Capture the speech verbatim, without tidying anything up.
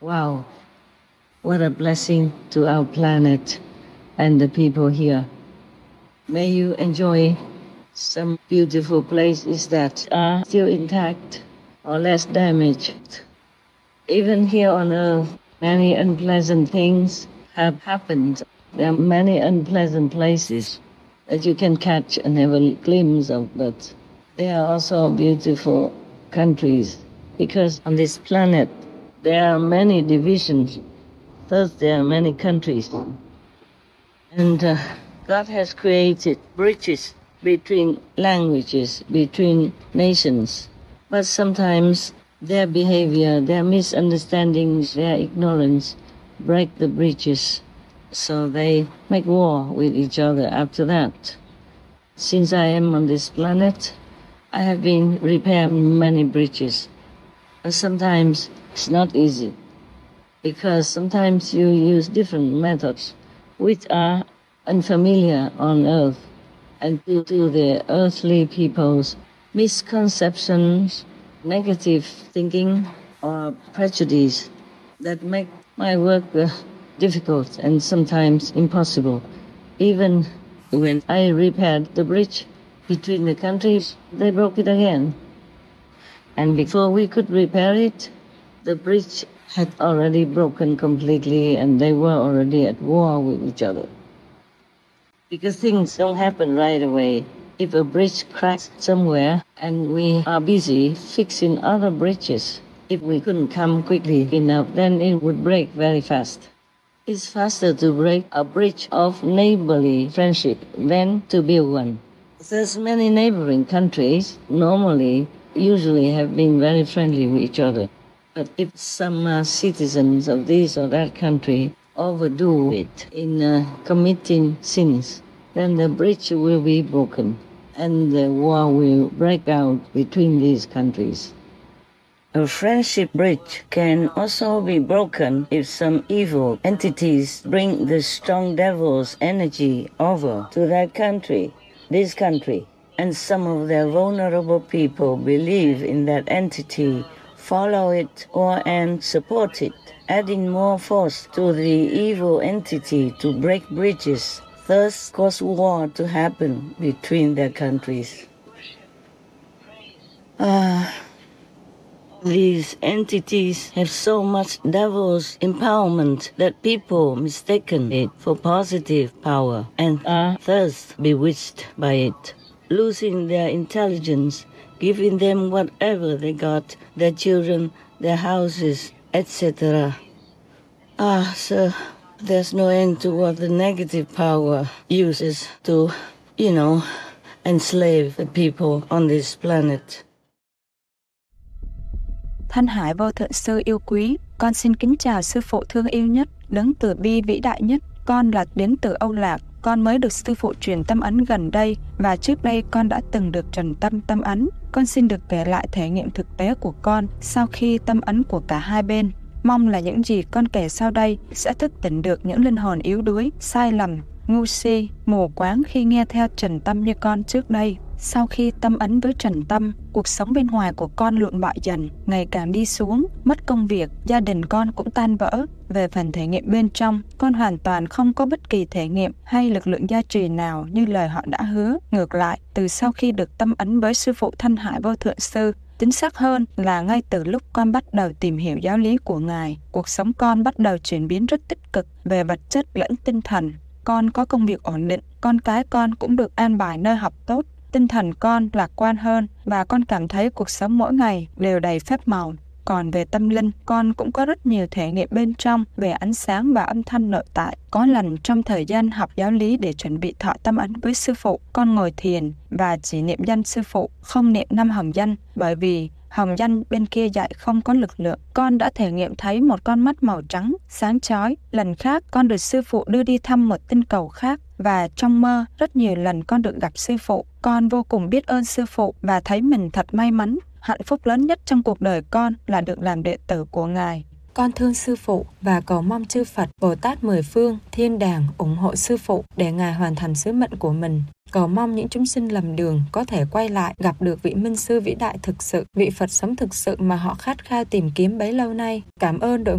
Wow, what a blessing to our planet and the people here. May you enjoy some beautiful places that are still intact or less damaged. Even here on Earth, many unpleasant things have happened. There are many unpleasant places that you can catch and have a glimpse of, but there are also beautiful countries, because on this planet there are many divisions, thus there are many countries. And uh, God has created bridges between languages, between nations, but sometimes their behavior, their misunderstandings, their ignorance break the bridges, so they make war with each other after that. Since I am on this planet, I have been repairing many bridges. And sometimes it's not easy, because sometimes you use different methods which are unfamiliar on Earth, and due to the earthly people's misconceptions, negative thinking, or prejudice that make my work uh, difficult and sometimes impossible. Even when I repaired the bridge between the countries, they broke it again. And before we could repair it, the bridge had already broken completely and they were already at war with each other. Because things don't happen right away. If a bridge cracks somewhere and we are busy fixing other bridges, if we couldn't come quickly enough, then it would break very fast. It's faster to break a bridge of neighborly friendship than to build one. There's many neighboring countries normally, usually have been very friendly with each other. But if some uh, citizens of this or that country overdo it in uh, committing sins, then the bridge will be broken and the war will break out between these countries. A friendship bridge can also be broken if some evil entities bring the strong devil's energy over to that country, this country, and some of their vulnerable people believe in that entity, follow it, or and support it, adding more force to the evil entity to break bridges, thus cause war to happen between their countries. Ah. Uh, These entities have so much devil's empowerment that people mistaken it for positive power and are thus bewitched by it, losing their intelligence, giving them whatever they got, their children, their houses, et cetera. Ah, sir, there's no end to what the negative power uses to, you know, enslave the people on this planet. Thân Hải Vô Thượng Sư yêu quý, con xin kính chào sư phụ thương yêu nhất, đấng từ bi vĩ đại nhất. Con là đến từ Âu Lạc, con mới được sư phụ truyền tâm ấn gần đây và trước đây con đã từng được trần tâm tâm ấn. Con xin được kể lại thể nghiệm thực tế của con sau khi tâm ấn của cả hai bên. Mong là những gì con kể sau đây sẽ thức tỉnh được những linh hồn yếu đuối, sai lầm, ngu si, mù quáng khi nghe theo trần tâm như con trước đây. Sau khi tâm ấn với trần tâm, cuộc sống bên ngoài của con lụn bại dần, ngày càng đi xuống, mất công việc, gia đình con cũng tan vỡ. Về phần thể nghiệm bên trong, con hoàn toàn không có bất kỳ thể nghiệm hay lực lượng gia trì nào như lời họ đã hứa. Ngược lại, từ sau khi được tâm ấn với sư phụ Thân Hải Vô Thượng Sư, chính xác hơn là ngay từ lúc con bắt đầu tìm hiểu giáo lý của Ngài, cuộc sống con bắt đầu chuyển biến rất tích cực về vật chất lẫn tinh thần. Con có công việc ổn định, con cái con cũng được an bài nơi học tốt. Tinh thần con lạc quan hơn và con cảm thấy cuộc sống mỗi ngày đều đầy phép màu. Còn về tâm linh, con cũng có rất nhiều thể nghiệm bên trong về ánh sáng và âm thanh nội tại. Có lần trong thời gian học giáo lý để chuẩn bị thọ tâm ấn với sư phụ, con ngồi thiền và chỉ niệm danh sư phụ, không niệm năm hồng danh, bởi vì hồng danh bên kia dạy không có lực lượng. Con đã thể nghiệm thấy một con mắt màu trắng, sáng chói. Lần khác, con được sư phụ đưa đi thăm một tinh cầu khác. Và trong mơ, rất nhiều lần con được gặp sư phụ. Con vô cùng biết ơn sư phụ và thấy mình thật may mắn. Hạnh phúc lớn nhất trong cuộc đời con là được làm đệ tử của Ngài. Con thương sư phụ và cầu mong chư Phật, Bồ Tát mười phương, thiên đàng ủng hộ sư phụ để Ngài hoàn thành sứ mệnh của mình. Cầu mong những chúng sinh lầm đường có thể quay lại gặp được vị minh sư vĩ đại thực sự, vị Phật sống thực sự mà họ khát khao tìm kiếm bấy lâu nay. Cảm ơn đội